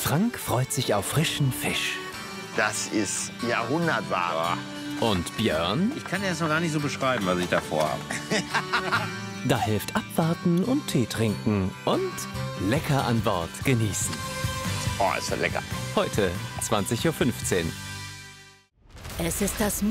Frank freut sich auf frischen Fisch. Das ist Jahrhundertware. Und Björn? Ich kann dir das noch gar nicht so beschreiben, was ich da vorhabe. Da hilft abwarten und Tee trinken und lecker an Bord genießen. Oh, ist ja lecker. Heute 20:15 Uhr. Es ist das